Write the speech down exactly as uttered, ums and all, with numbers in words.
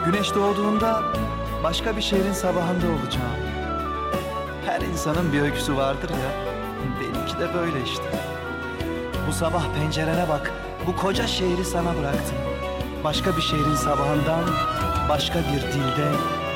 Güneş doğduğunda başka bir şehrin sabahında olacağım. Her insanın bir öyküsü vardır ya, benimki de böyle işte. Bu sabah pencerene bak, bu koca şehri sana bıraktım. Başka bir şehrin sabahından, başka bir dilde,